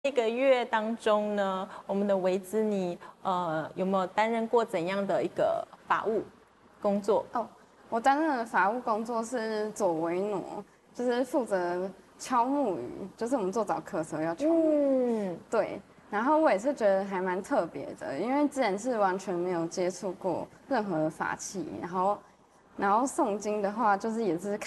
这个月当中呢，我们的维兹你有没有担任过怎样的一个法务工作？ 哦，我担任的法务工作是左维挪，就是负责敲木鱼，就是我们做早课的时候要敲木鱼。对，然后我也是觉得还蛮特别的，因为之前是完全没有接触过任何的法器，然后诵经的话，就是也是